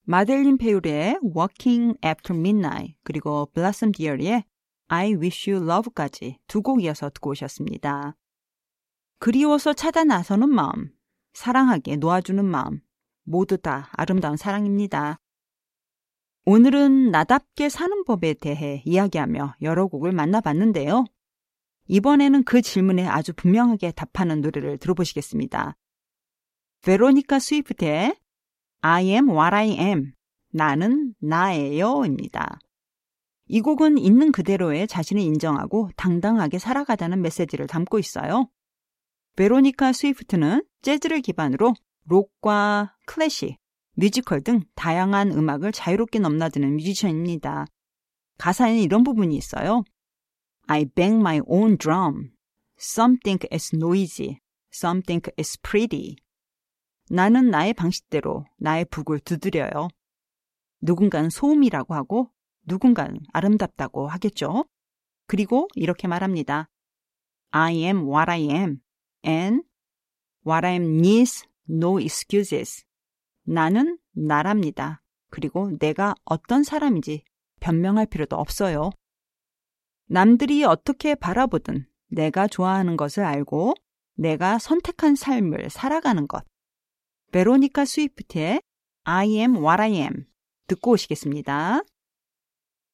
마델린 페요리의 Walking After Midnight 그리고 블라썸 디어리의 I Wish You Love까지 두 곡 이어서 듣고 오셨습니다. 그리워서 찾아 나서는 마음, 사랑하게 놓아주는 마음, 모두 다 아름다운 사랑입니다. 오늘은 나답게 사는 법에 대해 이야기하며 여러 곡을 만나봤는데요. 이번에는 그 질문에 아주 분명하게 답하는 노래를 들어보시겠습니다. 베로니카 스위프트의 I am what I am, 나는 나예요 입니다. 이 곡은 있는 그대로의 자신을 인정하고 당당하게 살아가자는 메시지를 담고 있어요. 베로니카 스위프트는 재즈를 기반으로 록과 클래식, 뮤지컬 등 다양한 음악을 자유롭게 넘나드는 뮤지션입니다. 가사에는 이런 부분이 있어요. I bang my own drum. Some think it's noisy. Some think it's pretty. 나는 나의 방식대로 나의 북을 두드려요. 누군가는 소음이라고 하고 누군가는 아름답다고 하겠죠. 그리고 이렇게 말합니다. I am what I am and what I am needs no excuses. 나는 나랍니다. 그리고 내가 어떤 사람인지 변명할 필요도 없어요. 남들이 어떻게 바라보든 내가 좋아하는 것을 알고 내가 선택한 삶을 살아가는 것. 베로니카 스위프트의 I am what I am 듣고 오시겠습니다.